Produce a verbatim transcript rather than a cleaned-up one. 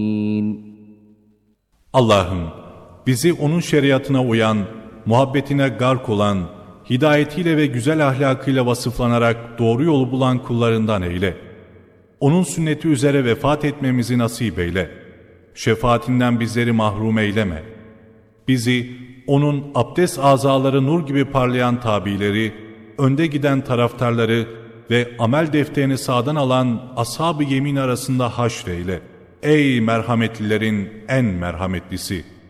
Allah'ım, bizi onun şeriatına uyan, muhabbetine gark olan, hidayetiyle ve güzel ahlakıyla vasıflanarak doğru yolu bulan kullarından eyle. Onun sünneti üzere vefat etmemizi nasip eyle. Şefaatinden bizleri mahrum eyleme. Bizi, onun abdest azaları nur gibi parlayan tabileri, önde giden taraftarları ve amel defterini sağdan alan ashab-ı yemin arasında haşreyle. Ey merhametlilerin en merhametlisi!